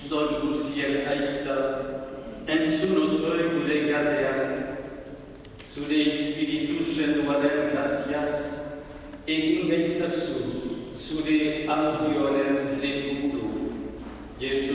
Zor guzien aita, entzun otore gure gadean, zure espiritu senduaren graziaz, egin gaitzazu zure audioaren lekuru.